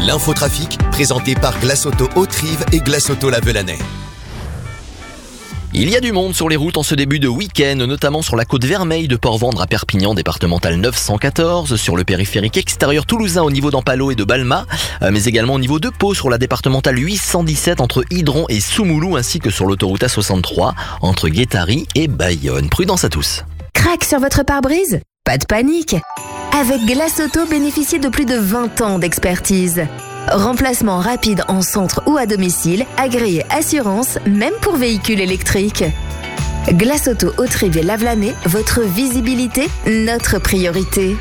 L'infotrafic, présenté par Glace Auto Haute-Rive et Glace Auto La Velanais. Il y a du monde sur les routes en ce début de week-end, notamment sur la côte Vermeille de Port-Vendre à Perpignan, départementale 914, sur le périphérique extérieur toulousain au niveau d'Ampalo et de Balma, mais également au niveau de Pau sur la départementale 817 entre Hydron et Soumoulou, ainsi que sur l'autoroute A63 entre Guétary et Bayonne. Prudence à tous. Crac sur votre pare-brise ? Pas de panique. Avec Glace Auto, bénéficiez de plus de 20 ans d'expertise. Remplacement rapide en centre ou à domicile, agréé assurance, même pour véhicules électriques. Glace Auto Haute-Rive et La Velanais, votre visibilité, notre priorité.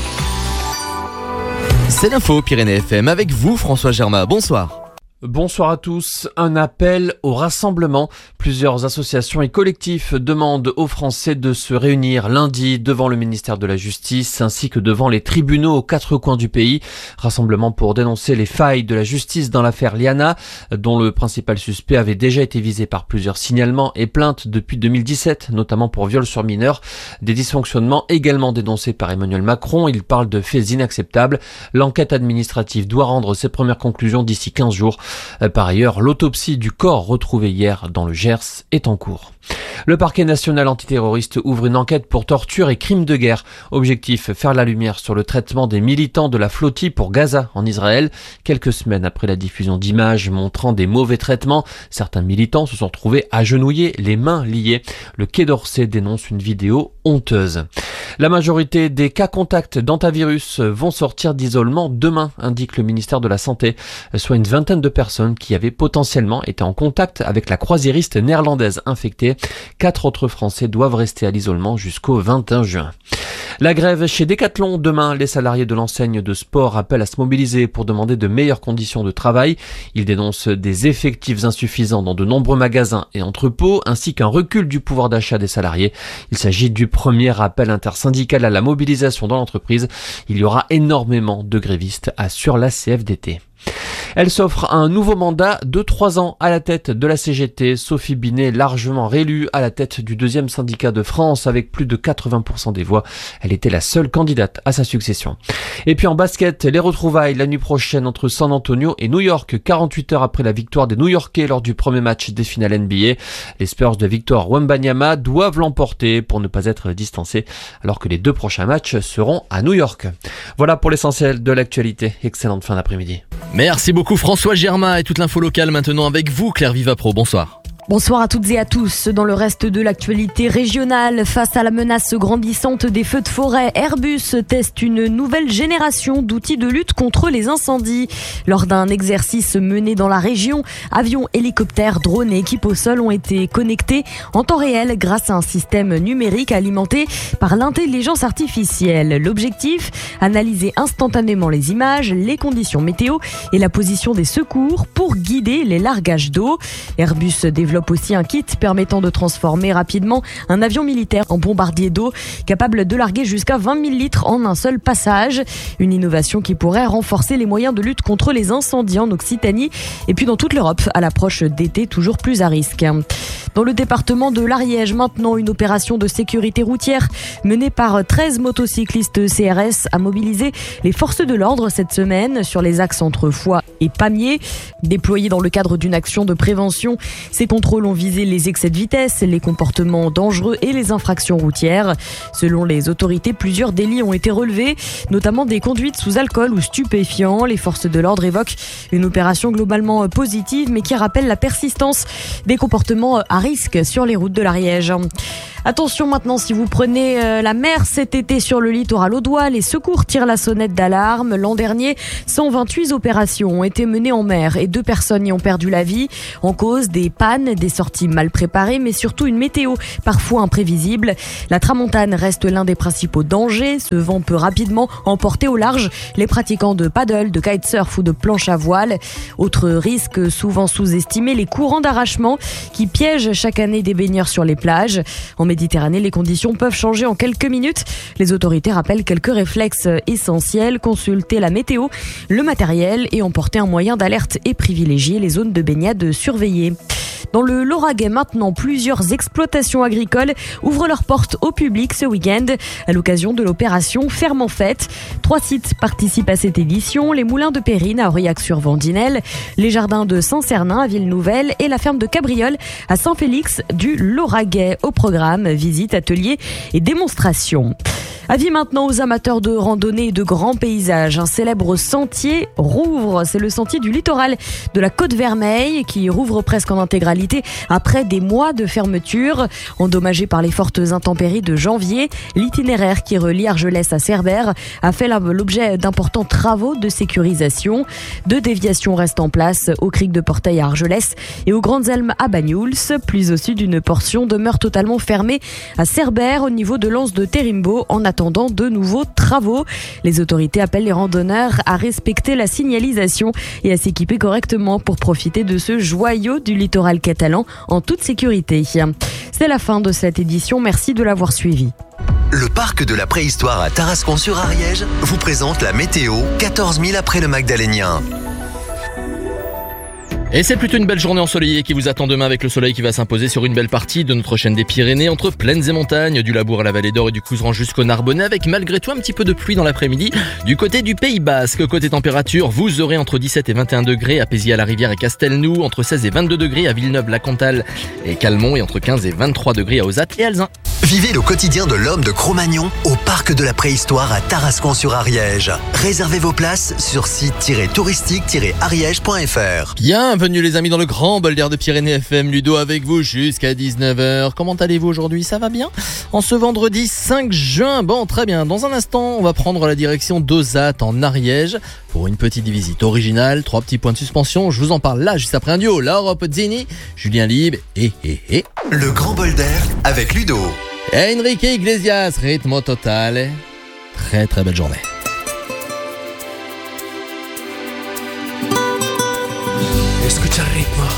C'est l'info Pyrénées FM avec vous François Germain, bonsoir. Bonsoir à tous. Un appel au rassemblement. Plusieurs associations et collectifs demandent aux Français de se réunir lundi devant le ministère de la Justice ainsi que devant les tribunaux aux quatre coins du pays. Rassemblement pour dénoncer les failles de la justice dans l'affaire Liana, dont le principal suspect avait déjà été visé par plusieurs signalements et plaintes depuis 2017, notamment pour viol sur mineur. Des dysfonctionnements également dénoncés par Emmanuel Macron. Il parle de faits inacceptables. L'enquête administrative doit rendre ses premières conclusions d'ici 15 jours. Par ailleurs, l'autopsie du corps retrouvé hier dans le Gers est en cours. Le parquet national antiterroriste ouvre une enquête pour torture et crimes de guerre. Objectif, faire la lumière sur le traitement des militants de la flottille pour Gaza en Israël. Quelques semaines après la diffusion d'images montrant des mauvais traitements, certains militants se sont trouvés agenouillés, les mains liées. Le Quai d'Orsay dénonce une vidéo honteuse. La majorité des cas contacts d'antivirus vont sortir d'isolement demain, indique le ministère de la Santé, soit une vingtaine de personnes qui avaient potentiellement été en contact avec la croisiériste néerlandaise infectée. 4 autres Français doivent rester à l'isolement jusqu'au 21 juin. La grève chez Decathlon demain, les salariés de l'enseigne de sport appellent à se mobiliser pour demander de meilleures conditions de travail. Ils dénoncent des effectifs insuffisants dans de nombreux magasins et entrepôts, ainsi qu'un recul du pouvoir d'achat des salariés. Il s'agit du premier appel intersyndical à la mobilisation dans l'entreprise. Il y aura énormément de grévistes, assure la CFDT. Elle s'offre un nouveau mandat de 3 ans à la tête de la CGT. Sophie Binet, largement réélue à la tête du deuxième syndicat de France avec plus de 80% des voix. Elle était la seule candidate à sa succession. Et puis en basket, les retrouvailles la nuit prochaine entre San Antonio et New York, 48 heures après la victoire des New-Yorkais lors du premier match des finales NBA. Les Spurs de Victor Wembanyama doivent l'emporter pour ne pas être distancés, alors que les 2 prochains matchs seront à New York. Voilà pour l'essentiel de l'actualité. Excellente fin d'après-midi. Merci beaucoup François Germain et toute l'info locale maintenant avec vous Claire Vivapro, bonsoir. Bonsoir à toutes et à tous. Dans le reste de l'actualité régionale, face à la menace grandissante des feux de forêt, Airbus teste une nouvelle génération d'outils de lutte contre les incendies. Lors d'un exercice mené dans la région, avions, hélicoptères, drones et équipes au sol ont été connectés en temps réel grâce à un système numérique alimenté par l'intelligence artificielle. L'objectif, analyser instantanément les images, les conditions météo et la position des secours pour guider les largages d'eau. Airbus développe aussi un kit permettant de transformer rapidement un avion militaire en bombardier d'eau, capable de larguer jusqu'à 20 000 litres en un seul passage. Une innovation qui pourrait renforcer les moyens de lutte contre les incendies en Occitanie et puis dans toute l'Europe à l'approche d'été toujours plus à risque. Dans le département de l'Ariège, maintenant, une opération de sécurité routière menée par 13 motocyclistes CRS a mobilisé les forces de l'ordre cette semaine sur les axes entre Foix et Pamiers. Déployés dans le cadre d'une action de prévention, ces contrôles ont visé les excès de vitesse, les comportements dangereux et les infractions routières. Selon les autorités, plusieurs délits ont été relevés, notamment des conduites sous alcool ou stupéfiants. Les forces de l'ordre évoquent une opération globalement positive, mais qui rappelle la persistance des comportements à risque sur les routes de l'Ariège. Attention maintenant, si vous prenez la mer cet été sur le littoral audois, les secours tirent la sonnette d'alarme. L'an dernier, 128 opérations ont été menées en mer et 2 personnes y ont perdu la vie. En cause, des pannes, des sorties mal préparées, mais surtout une météo parfois imprévisible. La tramontane reste l'un des principaux dangers. Ce vent peut rapidement emporter au large les pratiquants de paddle, de kitesurf ou de planche à voile. Autre risque souvent sous-estimé, les courants d'arrachement qui piègent chaque année des baigneurs sur les plages. En Méditerranée, les conditions peuvent changer en quelques minutes. Les autorités rappellent quelques réflexes essentiels: consulter la météo, le matériel et emporter un moyen d'alerte et privilégier les zones de baignade surveillées. Dans le Lauragais maintenant, plusieurs exploitations agricoles ouvrent leurs portes au public ce week-end à l'occasion de l'opération Ferme en Fête. 3 sites participent à cette édition, les moulins de Périne à Aurillac-sur-Vendinelle, les jardins de Saint-Cernin à Ville-Nouvelle et la ferme de Cabriole à Saint-Félix du Lauragais. Au programme, visites, ateliers et démonstrations. Avis maintenant aux amateurs de randonnée et de grands paysages. Un célèbre sentier rouvre. C'est le sentier du littoral de la Côte-Vermeille qui rouvre presque en intégralité après des mois de fermeture. Endommagé par les fortes intempéries de janvier, l'itinéraire qui relie Argelès à Cerbère a fait l'objet d'importants travaux de sécurisation. 2 déviations restent en place au cric de Porteil à Argelès et aux Grandes Elmes à Banyuls. Plus au sud, une portion demeure totalement fermée à Cerbère au niveau de l'anse de Terimbo en attendant de nouveaux travaux. Les autorités appellent les randonneurs à respecter la signalisation et à s'équiper correctement pour profiter de ce joyau du littoral catalan en toute sécurité. C'est la fin de cette édition. Merci de l'avoir suivi. Le parc de la préhistoire à Tarascon-sur-Ariège vous présente la météo 14 000 après le Magdalénien. Et c'est plutôt une belle journée ensoleillée qui vous attend demain avec le soleil qui va s'imposer sur une belle partie de notre chaîne des Pyrénées entre plaines et montagnes, du Labour à la Vallée d'Or et du Couserans jusqu'au Narbonnais avec malgré tout un petit peu de pluie dans l'après-midi du côté du Pays Basque. Côté température, vous aurez entre 17 et 21 degrés à Pézy-à-la-Rivière et Castelnou, entre 16 et 22 degrés à Villeneuve-la-Cantal et Calmont et entre 15 et 23 degrés à Ozat et Alzin. Vivez le quotidien de l'homme de Cro-Magnon au parc de la préhistoire à Tarascon-sur-Ariège. Réservez vos places sur site-touristique-ariège.fr. Bienvenue les amis dans le grand bol d'air de Pyrénées FM, Ludo avec vous jusqu'à 19h. Comment allez-vous aujourd'hui? Ça va bien? En ce vendredi 5 juin, bon très bien. Dans un instant, on va prendre la direction d'Ozat en Ariège pour une petite visite originale. 3 petits points de suspension, je vous en parle là juste après un duo. Laura Pozzini, Julien Libre et Le grand bol d'air avec Ludo. Enrique Iglesias, Ritmo Total. Très très belle journée. Escucha el ritmo.